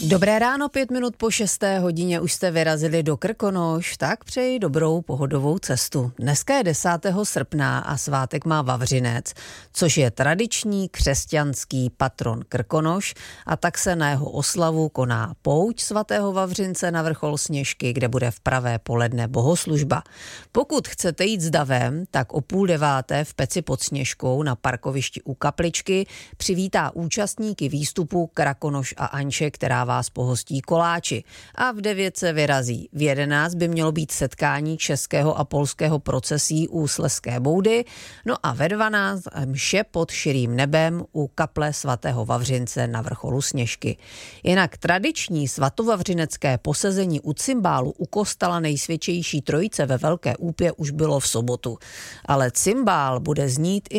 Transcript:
Dobré ráno, 5 minut po 6. hodině už jste vyrazili do Krkonoš, tak přeji dobrou pohodovou cestu. Dneska je 10. srpna a svátek má Vavřinec, což je tradiční křesťanský patron Krkonoš, a tak se na jeho oslavu koná pouť svatého Vavřince na vrchol Sněžky, kde bude v pravé poledne bohoslužba. Pokud chcete jít s davem, tak o 8:30 v Peci pod Sněžkou na parkovišti u kapličky přivítá účastníky výstupu Krakonoš a Anče, která vás pohostí koláči. A v 9 se vyrazí. V 11 by mělo být setkání českého a polského procesí u Slezské boudy, no a ve 12 mše pod širým nebem u kaple svatého Vavřince na vrcholu Sněžky. Jinak tradiční svatovavřinecké posezení u cymbálu u kostela Nejsvětější Trojice ve Velké Úpě už bylo v sobotu. Ale cymbál bude znít i